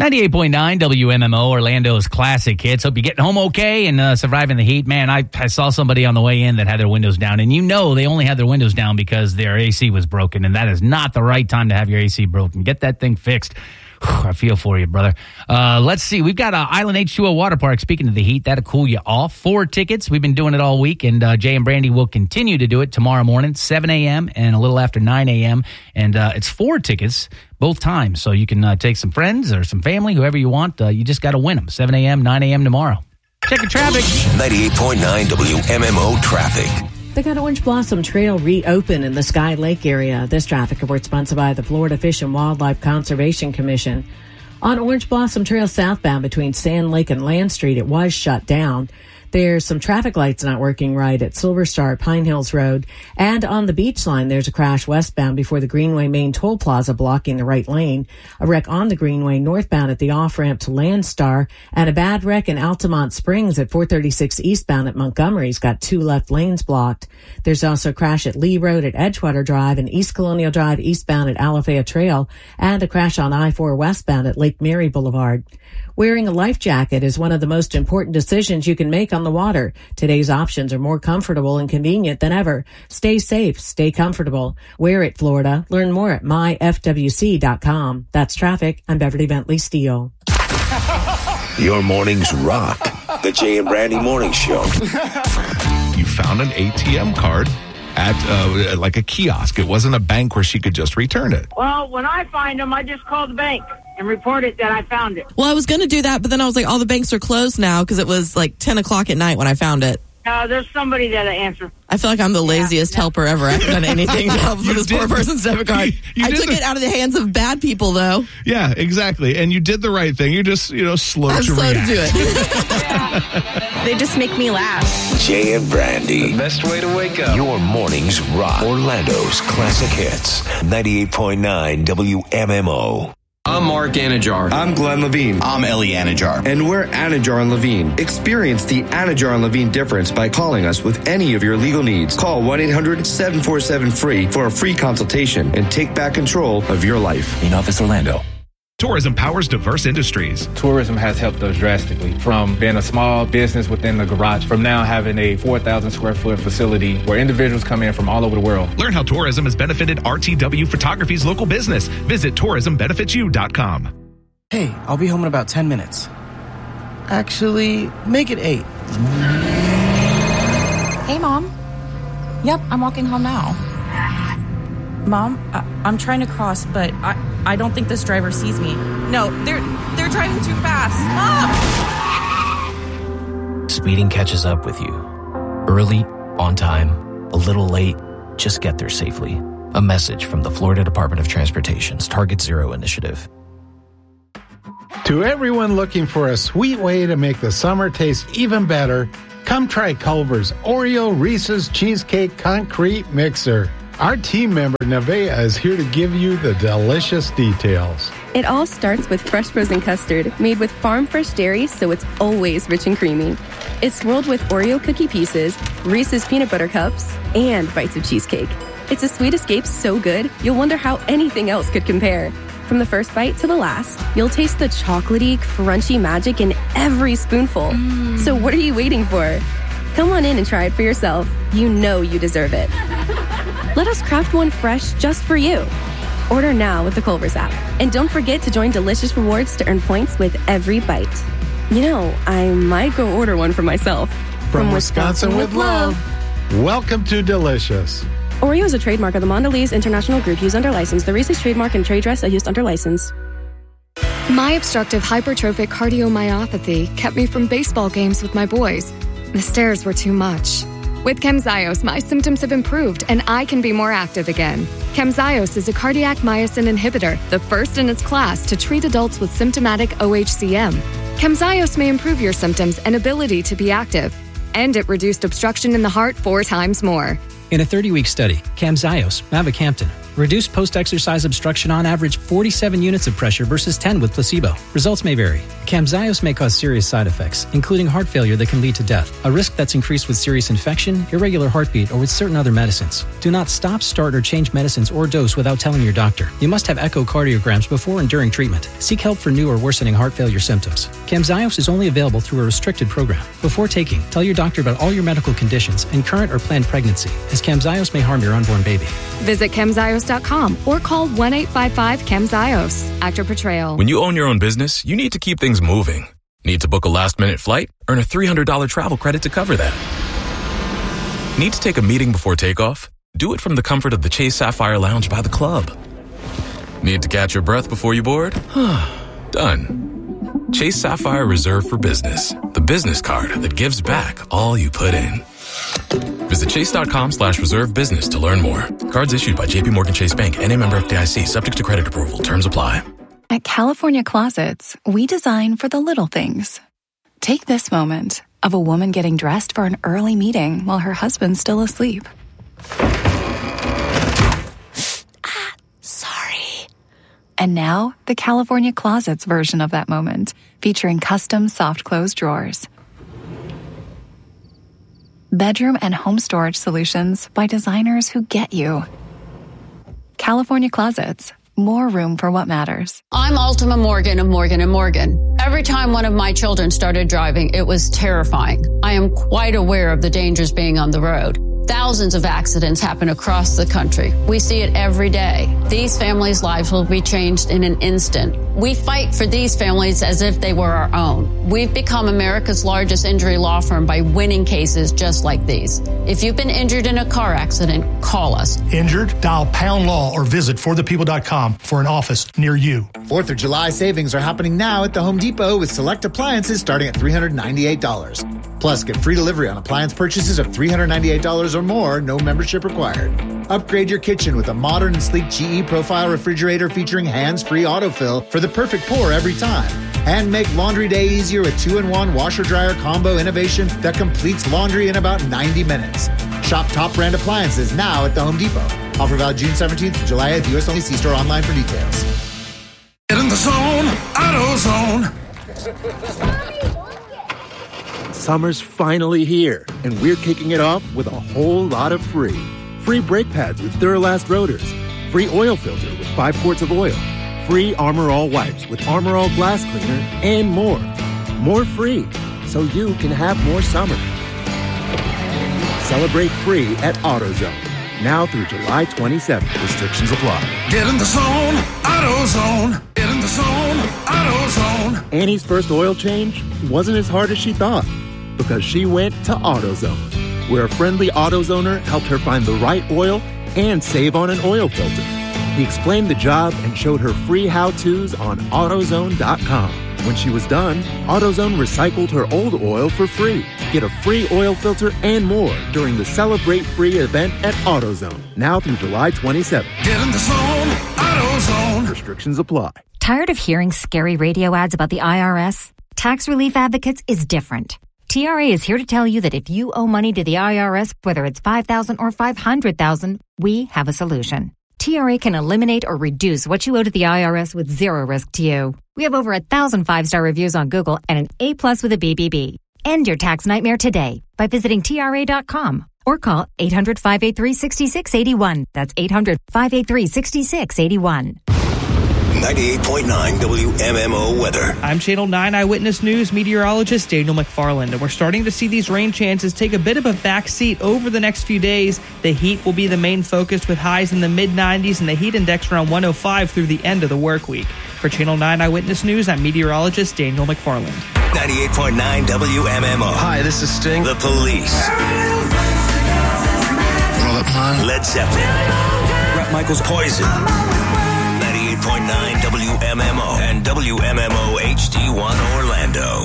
98.9 WMMO, Orlando's classic hits. Hope you're getting home okay and surviving the heat. Man, I saw somebody on the way in that had their windows down, and you know they only had their windows down because their AC was broken, and that is not the right time to have your AC broken. Get that thing fixed. I feel for you, brother. Let's see. We've got Island H2O Water Park. Speaking of the heat, that'll cool you off. 4 tickets. We've been doing it all week, and Jay and Brandy will continue to do it tomorrow morning, 7 a.m. and a little after 9 a.m. And it's 4 tickets both times, so you can take some friends or some family, whoever you want. You just got to win them. 7 a.m., 9 a.m. tomorrow. Check your traffic. 98.9 WMMO traffic. They got Orange Blossom Trail reopened in the Sky Lake area. This traffic report sponsored by the Florida Fish and Wildlife Conservation Commission. On Orange Blossom Trail southbound between Sand Lake and Land Street, it was shut down. There's some traffic lights not working right at Silver Star, Pine Hills Road. And on the beach line, there's a crash westbound before the Greenway main toll plaza blocking the right lane. A wreck on the Greenway northbound at the off-ramp to Landstar. And a bad wreck in Altamont Springs at 436 eastbound at Montgomery's got 2 left lanes blocked. There's also a crash at Lee Road at Edgewater Drive and East Colonial Drive eastbound at Alafaya Trail. And a crash on I-4 westbound at Lake Mary Boulevard. Wearing a life jacket is one of the most important decisions you can make on the water. Today's options are more comfortable and convenient than ever. Stay safe, stay comfortable. Wear it, Florida. Learn more at myfwc.com. That's traffic. I'm Beverly Bentley Steele. Your mornings rock. The Jay and Brandy Morning Show. You found an ATM card at like a kiosk. It wasn't a bank where she could just return it. Well, when I find them, I just call the bank and report it that I found it. Well, I was going to do that, but then I was like, all the banks are closed now because it was like 10 o'clock at night when I found it. There's somebody that'll answer. I feel like I'm the laziest helper ever. I haven't done anything to help for this poor person's debit card. I took it out of the hands of bad people, though. Yeah, exactly. And you did the right thing. You're just, slow I'm to slow react. to do it. They just make me laugh. Jay and Brandy. The best way to wake up. Your mornings rock. Orlando's classic hits. 98.9 WMMO. I'm Mark Anajar. I'm Glenn Levine. I'm Ellie Anajar. And we're Anajar and Levine. Experience the Anajar and Levine difference by calling us with any of your legal needs. Call 1-800-747-FREE for a free consultation and take back control of your life. In Office Orlando. Tourism powers diverse industries. Tourism has helped us drastically from being a small business within the garage, from now having a 4,000 square foot facility where individuals come in from all over the world. Learn how tourism has benefited RTW Photography's local business. Visit tourismbenefitsyou.com. Hey, I'll be home in about 10 minutes. Actually, make it 8. Hey, Mom. Yep, I'm walking home now. Mom, I'm trying to cross, but I don't think this driver sees me. No, they're driving too fast. Mom! Speeding catches up with you. Early, on time, a little late, just get there safely. A message from the Florida Department of Transportation's Target Zero initiative. To everyone looking for a sweet way to make the summer taste even better, come try Culver's Oreo Reese's Cheesecake Concrete Mixer. Our team member, Nevaeh, is here to give you the delicious details. It all starts with fresh frozen custard made with farm-fresh dairy, so it's always rich and creamy. It's swirled with Oreo cookie pieces, Reese's peanut butter cups, and bites of cheesecake. It's a sweet escape so good, you'll wonder how anything else could compare. From the first bite to the last, you'll taste the chocolatey, crunchy magic in every spoonful. So what are you waiting for? Come on in and try it for yourself. You know you deserve it. Let us craft one fresh just for you. Order now with the Culver's app. And don't forget to join Delicious Rewards to earn points with every bite. You know, I might go order one for myself. From Wisconsin with love. Welcome to Delicious. Oreo is a trademark of the Mondelez International Group used under license. The Reese's trademark and trade dress are used under license. My obstructive hypertrophic cardiomyopathy kept me from baseball games with my boys. The stairs were too much. With Camzyos, my symptoms have improved and I can be more active again. Camzyos is a cardiac myosin inhibitor, the first in its class to treat adults with symptomatic OHCM. Camzyos may improve your symptoms and ability to be active. And it reduced obstruction in the heart 4 times more. In a 30-week study, Camzyos, mavacamten, Reduced post-exercise obstruction on average 47 units of pressure versus 10 with placebo. Results may vary. Camzyos may cause serious side effects, including heart failure that can lead to death, a risk that's increased with serious infection, irregular heartbeat, or with certain other medicines. Do not stop, start, or change medicines or dose without telling your doctor. You must have echocardiograms before and during treatment. Seek help for new or worsening heart failure symptoms. Camzyos is only available through a restricted program. Before taking, tell your doctor about all your medical conditions and current or planned pregnancy, as Camzyos may harm your unborn baby. Visit Camzyos.com or call 1-855-CAMZYOS. Actor Portrayal. When you own your own business, you need to keep things moving. Need to book a last-minute flight? Earn a $300 travel credit to cover that. Need to take a meeting before takeoff? Do it from the comfort of the Chase Sapphire Lounge by the club. Need to catch your breath before you board? Done. Chase Sapphire Reserve for Business. The business card that gives back all you put in. Visit chase.com/reserve business to learn more. Cards issued by JPMorgan Chase Bank, N.A. member FDIC, subject to credit approval. Terms apply. At California Closets, we design for the little things. Take this moment of a woman getting dressed for an early meeting while her husband's still asleep. Sorry. And now, the California Closets version of that moment, featuring custom soft close drawers. Bedroom and home storage solutions by designers who get you. California Closets. More room for what matters. I'm Ultima Morgan of Morgan & Morgan. Every time one of my children started driving, it was terrifying. I am quite aware of the dangers being on the road. Thousands of accidents happen across the country. We see it every day. These families' lives will be changed in an instant. We fight for these families as if they were our own. We've become America's largest injury law firm by winning cases just like these. If you've been injured in a car accident, call us. Injured? Dial Pound Law or visit forthepeople.com for an office near you. 4th of July savings are happening now at the Home Depot with select appliances starting at $398. Plus, get free delivery on appliance purchases of $398 or more, no membership required. Upgrade your kitchen with a modern and sleek GE Profile refrigerator featuring hands-free autofill for the perfect pour every time. And make laundry day easier with 2-in-1 washer-dryer combo innovation that completes laundry in about 90 minutes. Shop top brand appliances now at the Home Depot. Offer valid June 17th to July 8th. U.S. only. See store online for details. Get in the zone, AutoZone. Summer's finally here, and we're kicking it off with a whole lot of free. Free brake pads with Duralast rotors. Free oil filter with 5 quarts of oil. Free Armor All wipes with Armor All glass cleaner, and more. More free, so you can have more summer. Celebrate free at AutoZone. Now through July 27th. Restrictions apply. Get in the zone, AutoZone. Get in the zone, AutoZone. Annie's first oil change wasn't as hard as she thought, because she went to AutoZone, where a friendly AutoZoner helped her find the right oil and save on an oil filter. He explained the job and showed her free how-tos on AutoZone.com. When she was done, AutoZone recycled her old oil for free. Get a free oil filter and more during the Celebrate Free event at AutoZone, now through July 27th. Get in the zone, AutoZone. Restrictions apply. Tired of hearing scary radio ads about the IRS? Tax Relief Advocates is different. TRA is here to tell you that if you owe money to the IRS, whether it's $5,000 or $500,000, we have a solution. TRA can eliminate or reduce what you owe to the IRS with zero risk to you. We have over 1,000 5-star reviews on Google and an A+ with a BBB. End your tax nightmare today by visiting TRA.com or call 800-583-6681. That's 800-583-6681. 98.9 WMMO weather. I'm Channel 9 Eyewitness News meteorologist Daniel McFarland, and we're starting to see these rain chances take a bit of a backseat over the next few days. The heat will be the main focus with highs in the mid-90s and the heat index around 105 through the end of the work week. For Channel 9 Eyewitness News, I'm meteorologist Daniel McFarland. 98.9 WMMO. Hi, this is Sting. The Police. Roll up, man. Led Zeppelin. Bret Michaels' Poison. 98.9 WMMO and WMMO HD1 Orlando.